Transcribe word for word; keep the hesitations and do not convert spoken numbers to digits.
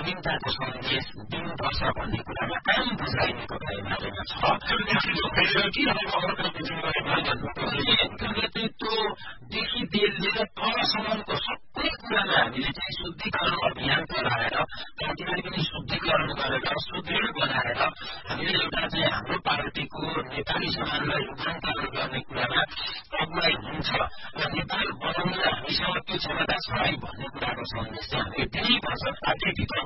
स्वाधीनताको सन्देश दिनुपर्छ भन्ने कुरामा काम बुझाइने नेकपा एमालेमा छ। नेतृत्वदेखि लिएर तलसम्मको सबै कुरामा हामीले चाहिँ शुद्धिकरण अभियान चलाएर पार्टीलाई पनि शुद्धिकरण गरेर सुदृढ बनाएर हामीले एउटा चाहिँ हाम्रो पार्टीको नेपाली समाजलाई रूपान्तरण गर्ने कुरामा अगुवाई हुन्छ र नेपाल बनाउन हामीसँग त्यो क्षमता छ है भन्ने कुराको सन्देश चाहिँ हामीले दिनैपर्छ। पार्टीभित्र